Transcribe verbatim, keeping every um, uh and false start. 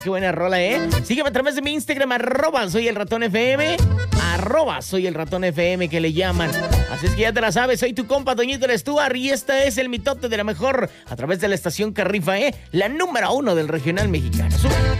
Qué buena rola, ¿eh? Sígueme a través de mi Instagram, arroba soy el ratón F M, arroba soy el ratón F M que le llaman. Así es que ya te la sabes, soy tu compa Toñito el Stuart y esta es el mitote de la mejor a través de la estación que rifa, ¿eh? La número uno del regional mexicano. Sube.